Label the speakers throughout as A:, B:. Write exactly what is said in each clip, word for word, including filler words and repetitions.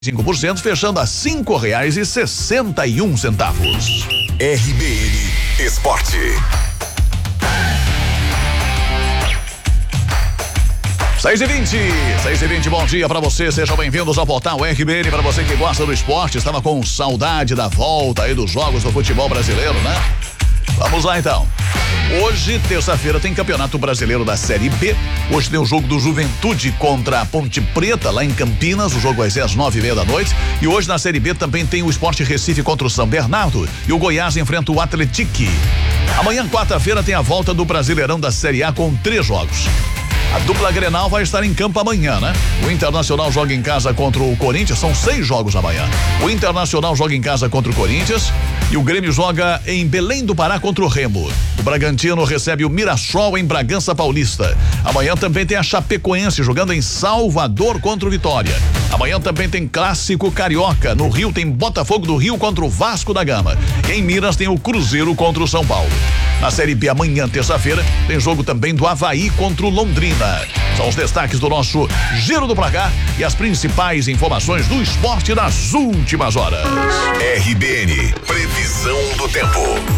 A: cinco por cento, fechando a cinco reais e sessenta e um centavos.
B: R B N Esporte.
A: seis e vinte, seis e vinte, bom dia pra você, sejam bem-vindos ao portal R B N. Pra você que gosta do esporte, estava com saudade da volta aí dos jogos do futebol brasileiro, né? Vamos lá então. Hoje, terça-feira, tem Campeonato Brasileiro da Série B. Hoje tem o jogo do Juventude contra a Ponte Preta, lá em Campinas. O jogo vai ser às nove e meia da noite. E hoje na Série B também tem o Sport Recife contra o São Bernardo. E o Goiás enfrenta o Atlético. Amanhã, quarta-feira, tem a volta do Brasileirão da Série A com três jogos. A dupla Grenal vai estar em campo amanhã, né? O Internacional joga em casa contra o Corinthians, são seis jogos amanhã. O Internacional joga em casa contra o Corinthians e o Grêmio joga em Belém do Pará contra o Remo. O Bragantino recebe o Mirassol em Bragança Paulista. Amanhã também tem a Chapecoense jogando em Salvador contra o Vitória. Amanhã também tem Clássico Carioca. No Rio tem Botafogo do Rio contra o Vasco da Gama. E em Minas tem o Cruzeiro contra o São Paulo. Na Série B amanhã, terça-feira, tem jogo também do Avaí contra o Londrina. São os destaques do nosso Giro do Placar e as principais informações do esporte nas últimas horas.
B: R B N, previsão do tempo.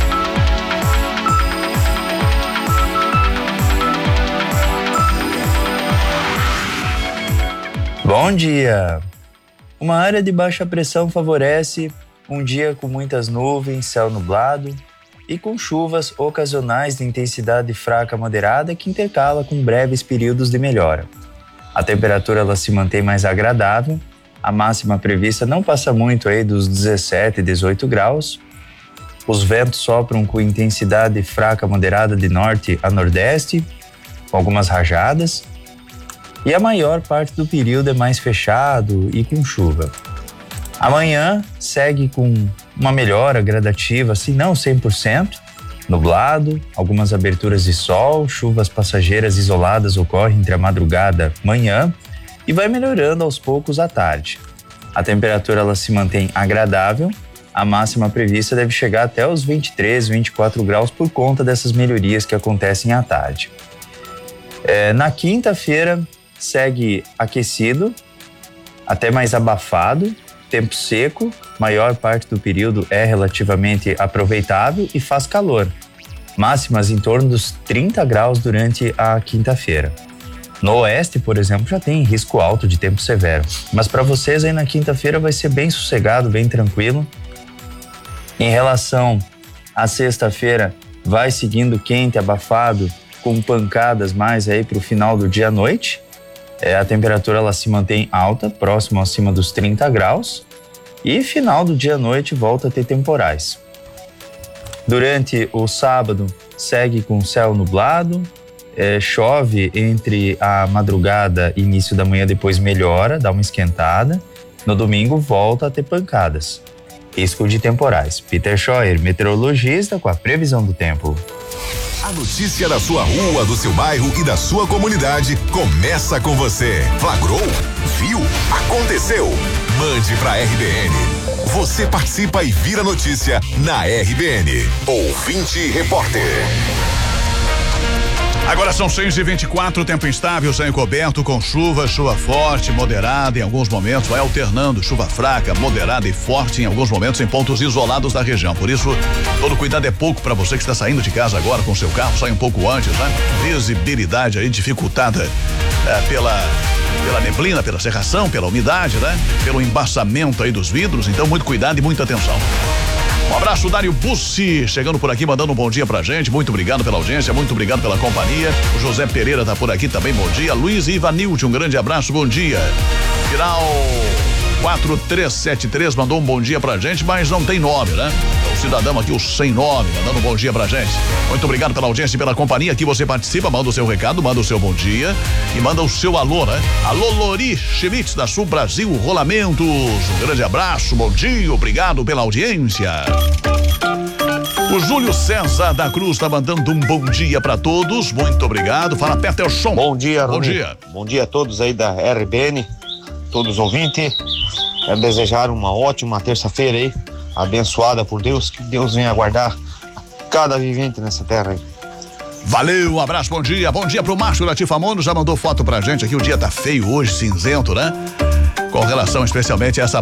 C: Bom dia! Uma área de baixa pressão favorece um dia com muitas nuvens, céu nublado e com chuvas ocasionais de intensidade fraca a moderada que intercala com breves períodos de melhora. A temperatura ela se mantém mais agradável, a máxima prevista não passa muito aí dos dezessete, dezoito graus. Os ventos sopram com intensidade fraca a moderada de norte a nordeste, com algumas rajadas. E a maior parte do período é mais fechado e com chuva. Amanhã segue com uma melhora gradativa, se não cem por cento, nublado, algumas aberturas de sol, chuvas passageiras isoladas ocorrem entre a madrugada e manhã e vai melhorando aos poucos à tarde. A temperatura ela se mantém agradável, a máxima prevista deve chegar até os vinte e três, vinte e quatro graus por conta dessas melhorias que acontecem à tarde. É, na quinta-feira segue aquecido, até mais abafado, tempo seco, maior parte do período é relativamente aproveitável e faz calor. Máximas em torno dos trinta graus durante a quinta-feira. No oeste, por exemplo, já tem risco alto de tempo severo. Mas para vocês aí na quinta-feira vai ser bem sossegado, bem tranquilo. Em relação à sexta-feira, vai seguindo quente, abafado, com pancadas mais aí para o final do dia à noite. É, a temperatura ela se mantém alta, próximo acima dos trinta graus. E final do dia à noite volta a ter temporais. Durante o sábado segue com céu nublado, é, chove entre a madrugada e início da manhã, depois melhora, dá uma esquentada. No domingo volta a ter pancadas. Risco de temporais. Peter Scheuer, meteorologista, com a previsão do tempo.
B: A notícia da sua rua, do seu bairro e da sua comunidade começa com você. Flagrou? Viu? Aconteceu? Mande pra R B N. Você participa e vira notícia na R B N. Ouvinte Repórter.
A: Agora são seis e vinte e quatro, tempo instável, céu encoberto com chuva, chuva forte, moderada em alguns momentos, vai alternando chuva fraca, moderada e forte em alguns momentos em pontos isolados da região. Por isso, todo cuidado é pouco para você que está saindo de casa agora com seu carro, sai um pouco antes, né? Visibilidade aí dificultada é, pela pela neblina, pela cerração, pela umidade, né? Pelo embaçamento aí dos vidros, então muito cuidado e muita atenção. Um abraço, Dário Bussi, chegando por aqui, mandando um bom dia pra gente. Muito obrigado pela audiência, muito obrigado pela companhia. O José Pereira tá por aqui também, bom dia. Luiz Ivanilde, um grande abraço, bom dia. Final quatro três sete três mandou um bom dia pra gente, mas não tem nome, né? É o cidadão aqui, o sem nome, mandando um bom dia pra gente. Muito obrigado pela audiência e pela companhia. Aqui você participa, manda o seu recado, manda o seu bom dia e manda o seu alô, né? Alô, Lori Schmitz, da Sul Brasil Rolamentos. Um grande abraço, bom dia, obrigado pela audiência. O Júlio César da Cruz tá mandando um bom dia pra todos, muito obrigado. Fala, aperta o som.
D: Bom dia,
A: Bom
D: Rony.
A: dia.
D: Bom dia a todos aí da R B N, todos os ouvintes. Quero desejar uma ótima terça-feira aí, abençoada por Deus, que Deus venha guardar cada vivente nessa terra aí.
A: Valeu, um abraço, bom dia. Bom dia pro Márcio Latifamono, já mandou foto pra gente aqui, o dia tá feio hoje, cinzento, né? Com relação especialmente a essa